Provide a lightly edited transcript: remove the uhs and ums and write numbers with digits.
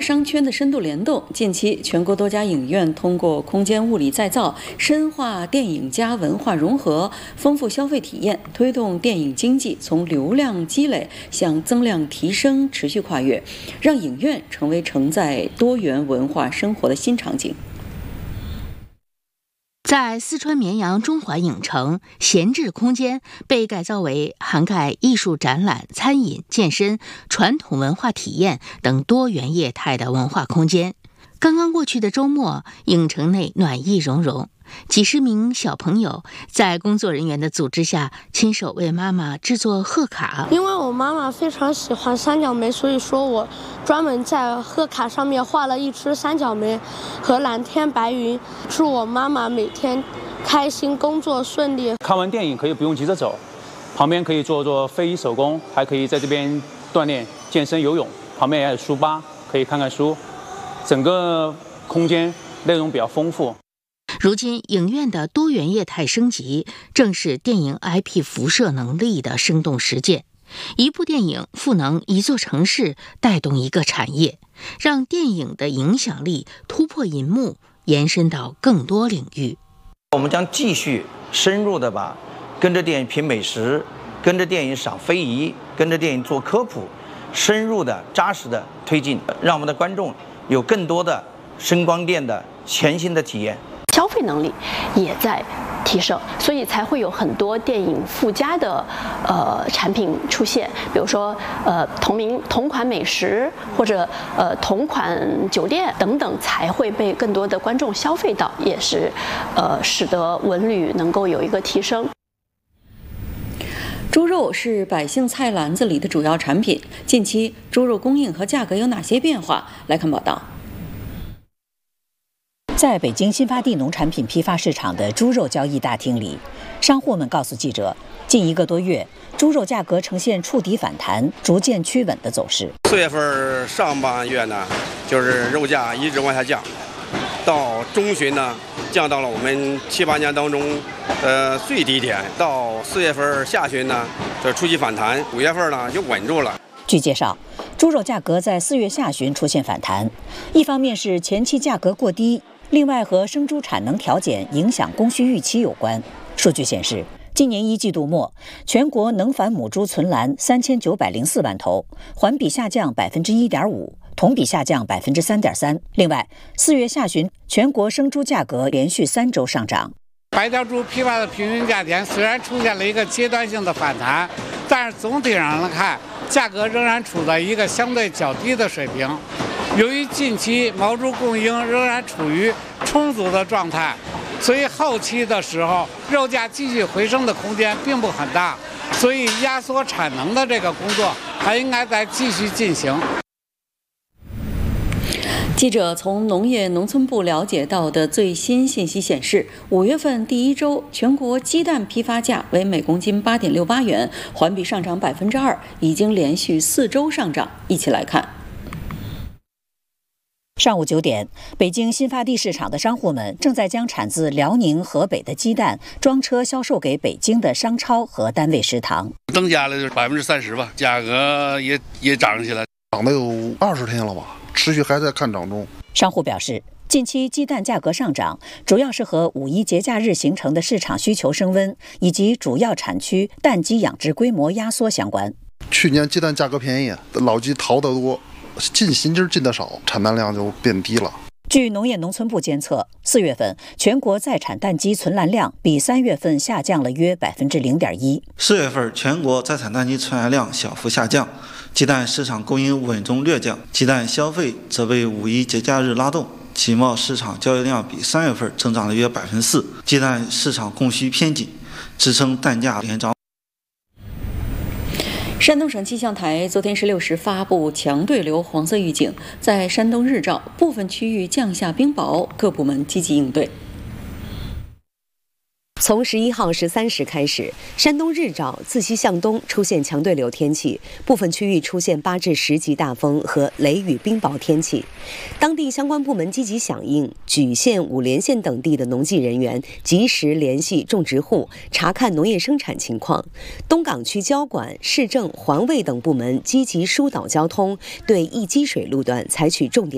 商圈的深度联动，近期全国多家影院通过空间物理再造，深化电影加文化融合，丰富消费体验，推动电影经济从流量积累向增量提升持续跨越，让影院成为承载多元文化生活的新场景。 在四川绵阳中环影城，闲置空间被改造为涵盖艺术展览、餐饮、健身、传统文化体验等多元业态的文化空间。刚刚过去的周末，影城内暖意融融，几十名小朋友在工作人员的组织下，亲手为妈妈制作贺卡。 因为我妈妈非常喜欢三角梅，所以说我专门在贺卡上面画了一只三角梅和蓝天白云，祝我妈妈每天开心，工作顺利。 看完电影可以不用急着走，旁边可以做做非遗手工，还可以在这边锻炼健身游泳，旁边也有书吧，可以看看书，整个空间内容比较丰富。 如今，影院的多元业态升级，正是电影 IP 辐射能力的生动实践。一部电影赋能一座城市，带动一个产业，让电影的影响力突破银幕，延伸到更多领域。 我们将继续深入的把跟着电影品美食，跟着电影赏非遗，跟着电影做科普，深入的扎实的推进，让我们的观众有更多的声光电的全新的体验。 消费能力也在提升，所以才会有很多电影附加的产品出现，比如说同款美食或者同款酒店等等，才会被更多的观众消费到，也是使得文旅能够有一个提升。 猪肉是百姓菜篮子里的主要产品，近期猪肉供应和价格有哪些变化？来看报道。 在北京新发地农产品批发市场的猪肉交易大厅里，商户们告诉记者，近1个多月，猪肉价格呈现触底反弹，逐渐趋稳的走势。 4月份上半月呢，就是肉价一直往下降，到中旬呢，降到了我们7、8年当中最低点。到4月份下旬呢，这初期反弹，5月份呢就稳住了。 据介绍，猪肉价格在4月下旬出现反弹，一方面是前期价格过低，另外和生猪产能调减影响供需预期有关。数据显示，今年1季度末，全国能繁母猪存栏3904万头，环比下降1.5%，同比下降3.3%。另外，4月下旬，全国生猪价格连续3周上涨。 白条猪批发的平均价钱虽然出现了一个阶段性的反弹，但是总体上来看，价格仍然处在一个相对较低的水平。由于近期毛猪供应仍然处于充足的状态，所以后期的时候肉价继续回升的空间并不很大，所以压缩产能的这个工作还应该再继续进行。 记者从农业农村部了解到的最新信息显示，5月份第1周全国鸡蛋批发价为每公斤8.68元，环比上涨2%，已经连续4周上涨。一起来看。 上午9点，北京新发地市场的商户们正在将产自辽宁、河北的鸡蛋装车销售给北京的商超和单位食堂。 增加了30%吧，价格也涨起来， 涨了有20天了吧，持续还在看涨中。 商户表示，近期鸡蛋价格上涨，主要是和5一节假日形成的市场需求升温，以及主要产区蛋鸡养殖规模压缩相关。 去年鸡蛋价格便宜，老鸡淘得多，进新鸡进的少，产蛋量就变低了。 据农业农村部监测，4月份全国在产蛋鸡存栏量比3月份下降了约0.1%。 4月份全国在产蛋鸡存栏量小幅下降，鸡蛋市场供应稳中略降，鸡蛋消费则被5一节假日拉动，集贸市场交易量比3月份增长了约4%，鸡蛋市场供需偏紧，支撑蛋价连涨。 山东省气象台昨天16时发布强对流黄色预警，在山东日照部分区域降下冰雹，各部门积极应对。 从11号13时开始，山东日照自西向东出现强对流天气，部分区域出现8至10级大风和雷雨冰雹天气。当地相关部门积极响应，莒县、五莲县等地的农技人员及时联系种植户，查看农业生产情况。东港区交管、市政、环卫等部门积极疏导交通，对易积水路段采取重点